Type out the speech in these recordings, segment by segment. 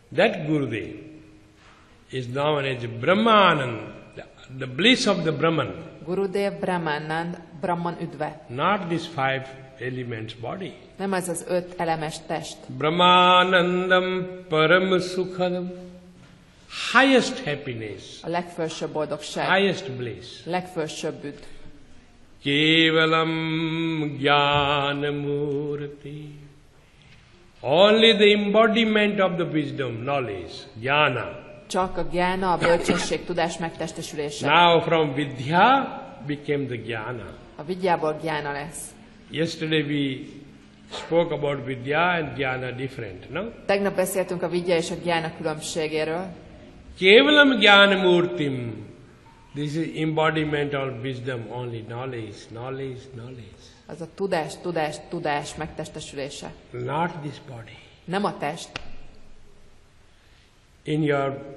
That Gurudev is known as Brahmanand, the bliss of the Brahman. Gurudev Brahmanand, Brahman üdve. Not this 5 elements body. Nem ez az 5 elemes test. Brahmanandam param sukhadam. Highest happiness. A legfelsőbb boldogság. Highest bliss. Legfelsőbb üdv. Kevalam jnanamurti. Only the embodiment of the wisdom, knowledge, jnana. Csak a gyána, a bölcsesség, tudás megtestesülése. Now from vidya became the jnana. A vidyából gyána lesz. Yesterday we spoke about vidya and jnana different, no? Tegnap beszéltünk a vidya és a gyána különbségéről. Kevalam jnanamurtim. This is embodiment of wisdom, only knowledge, knowledge, knowledge. Az a tudás, tudás, tudás megtestesülése. Not this body. Nem a test. In your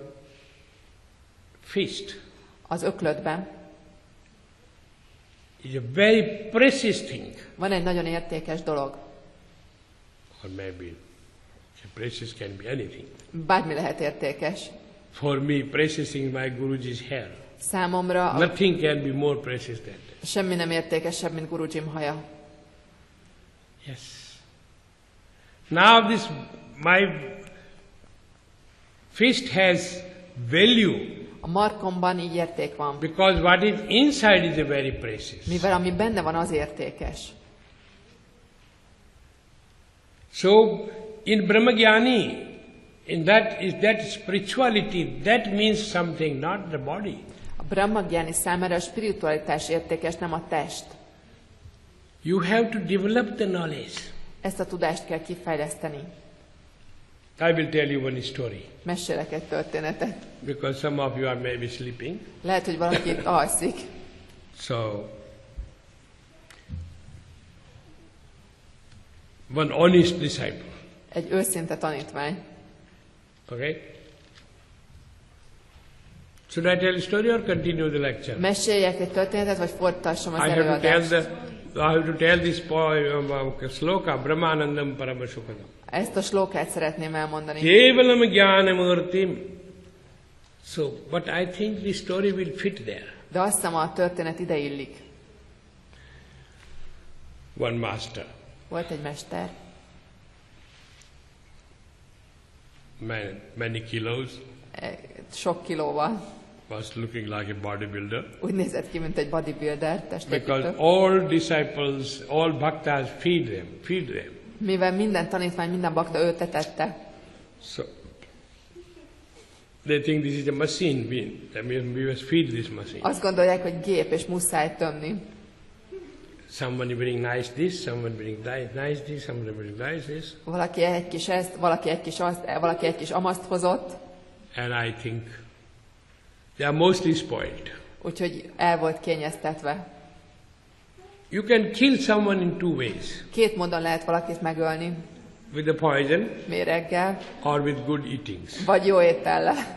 fist Az öklödben is a very precious thing. van egy nagyon értékes dolog. Or maybe precious can be anything. Bármi lehet értékes. For me, precious thing my Guruji's hair. Számomra Nothing can be more precious than that. semmi nem értékesebb, mint Gurujim haja. Yes. Now this, my fist has value A markomban így érték van. because what is inside is a very precious. Mivel ami benne van, az értékes. So in Brahmagyani, in that spirituality, that means something, not the body. A Brahmagyáni számára a spiritualitás értékes, nem a test. You have to develop the knowledge. Ezt a tudást kell kifejleszteni. I will tell you one story Mesélek egy történetet. because some of you are maybe sleeping. Lehet, hogy valaki itt alszik. So one honest disciple. Egy őszinte tanítvány. Okay? Should I tell a story or continue the lecture? Meséljek egy történetet, vagy folytassam az I előadást? have to tell this sloka, Brahmanandam Paramasukadam. Ezt a slókát szeretném elmondani. Kevalam jnanamurtim. So, but I think this story will fit there. De azt hiszem, a történet ide illik. One master, Volt egy mester, many kilos, sok kilóval. was looking like a bodybuilder. Úgy nézett ki, mint egy bodybuilder, Because testépítő. all disciples, all bhaktas feed them. Mivel minden tanítvány, minden bakta őt etette. So, they think this is a machine. We must feed this machine. Azt gondolják, hogy gép, és muszáj tömni. Someone bring nice this, someone bring nice this, someone bring nice this. Valaki egy kis ezt, valaki egy kis azt, valaki egy kis amaszt hozott. And I think they are mostly spoiled. Úgyhogy el volt kényeztetve. You can kill someone in 2 ways. 2 módon lehet valakit megölni. With the poison Méreggel, or with good eatings. vagy jó étellel.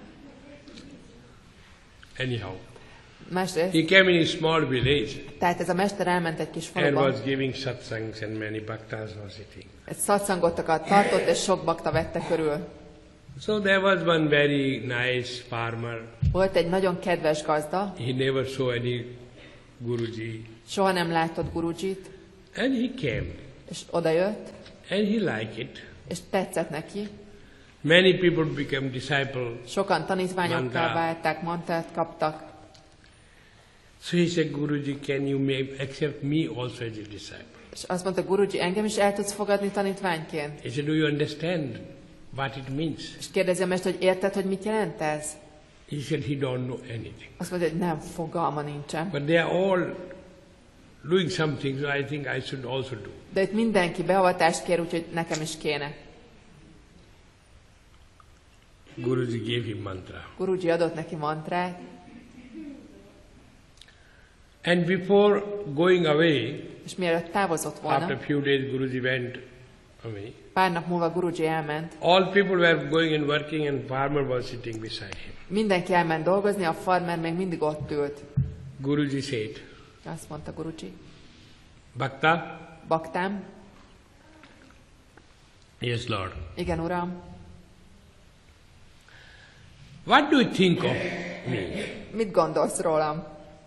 Anyhow, Másrészt, he came in a small village tehát ez a mester elment egy kis and faluba. was giving satsangs and many bhaktas were sitting. Egy szatszangottakat tartott, és sok bakta vette körül. So there was one very nice farmer. Volt egy nagyon kedves gazda, He never saw any Guruji. soha nem látott Gurujit, And he came. és odajött, And he liked it. és tetszett neki. Many people became disciples. Sokan tanítványokká Mantra. válták, mantát kaptak. So he said, Guruji, can you accept me also as a disciple? És azt mondta, Guruji, engem is el tudsz fogadni tanítványként? He said, do you understand what it means? És kérdezi a mester, hogy érted, hogy mit jelent ez? He said, he don't know anything. Azt mondja, hogy nem, fogalma nincsen. But they are all doing something, so I think I should also do. De itt mindenki beavatást kér, úgyhogy nekem is kéne. Guruji gave him mantra. Guruji adott neki mantrát, And before going away, és mielőtt távozott after volna, a few days Guruji went away. pár nap múlva Guruji elment. All people were going and working and farmer was sitting beside him. Mindenki elment dolgozni, a farmer még mindig ott ült. Guruji said, Azt mondta Guruji, Bhakta? Baktám, Yes, Lord. igen uram, What do you think of me? Mit gondolsz rólam?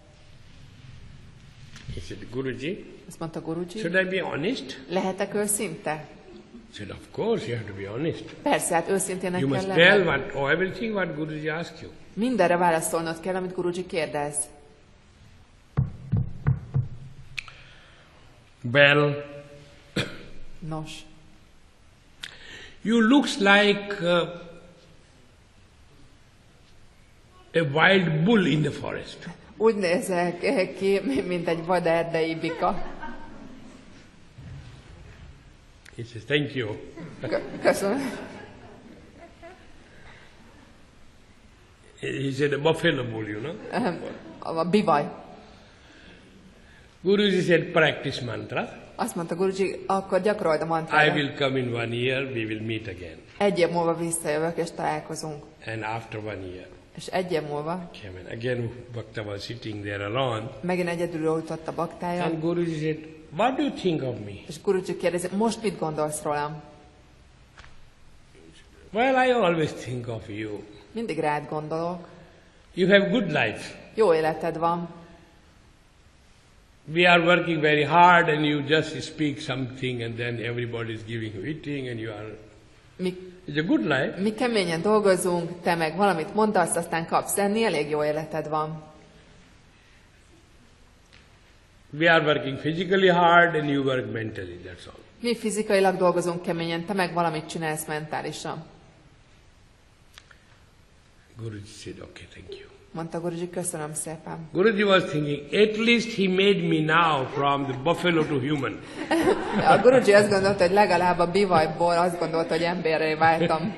He said, Guruji, Azt mondta Guruji, should I be honest? lehetek őszinte? I said, of course you have to be honest. Persze, hát őszintének You kell must tell lenned. everything what Guruji asks you. Mindenre válaszolnod kell, amit Guruji kérdez. Well, Nos, you looks like a wild bull in the forest. úgy nézel ki, mint egy vaderdei bika. He says, thank you. Köszönöm. He said, a buffalo bull, you know. A bivaj. Guruji said, practice mantra. Azt mondta Guruji, akkor gyakorold a I mantrádat. will come in 1 year, we will meet again. 1 év múlva visszajövök, és találkozunk. And after 1 year, És 1 év múlva came in. Again, Bhakta was sitting there alone. megint egyedül ült ott a baktája, And Guruji said, what do you think of me? és Guruji kérdezi, most mit gondolsz rólam? Well, I always think of you. Mindig rád gondolok. You have good life. Jó életed van. We are working very hard and you just speak something and then everybody is giving you eating and you are... It's a good life. Mi keményen dolgozunk, te meg valamit mondasz, aztán kapsz enni, elég jó életed van. We are working physically hard and you work mentally, that's all. Mi fizikailag dolgozunk keményen, te meg valamit csinálsz mentálisan. Guruji said, okay, thank you. Mondta Guruji, köszönöm szépen. Guruji was thinking, at least he made me now from the buffalo to human. A Guruji azt gondolta, hogy legalább a bivajból azt gondolta, hogy emberré váltam.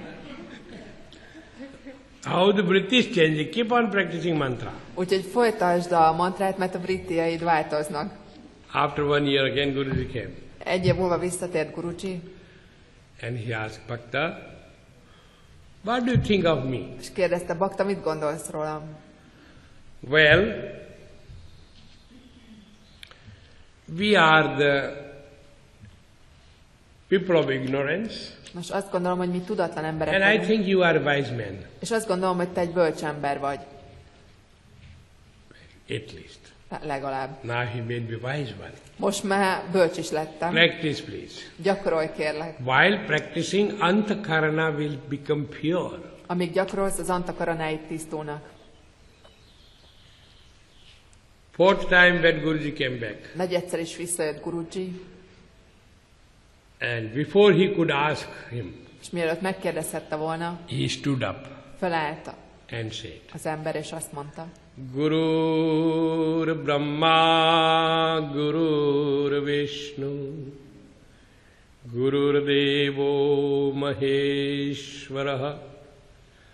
How the British changing, keep on practicing mantra. Úgyhogy folytasd a mantrát, mert a brittiaid változnak. After 1 year again Guruji came. 1 év múlva visszatért Guruji, And he asked Bhakta, what do you think of me? és kérdezte, Bakta, mit gondolsz rólam? Well, we are the people of ignorance, Most azt gondolom, hogy mi tudatlan emberek and I vagyunk, think you are a wise man, és azt gondolom, hogy te egy bölcs ember vagy. at least. Legalább. Now he made me wise one. Most már bölcs is lettem. Practice, please. Gyakorolj, kérlek. While practicing, antakarana will become pure. Amíg gyakorolsz, az antakaranáid tisztulnak. 4th time when Guruji came back, Negyedszer is visszajött Guruji, and before he could ask him, és mielőtt megkérdezhette volna, he stood up felállta and said, az ember, és azt mondta, Gurur Brahma, Gurur Vishnu, Gurur Devo Maheshwaraha,